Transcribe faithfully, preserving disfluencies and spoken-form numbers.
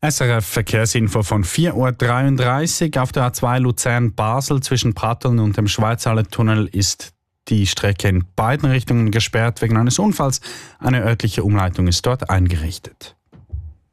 S R F Verkehrsinfo von vier Uhr dreiunddreißig. Auf der A zwei Luzern-Basel zwischen Pratteln und dem Schweizallertunnel ist die Strecke in beiden Richtungen gesperrt wegen eines Unfalls. Eine örtliche Umleitung ist dort eingerichtet.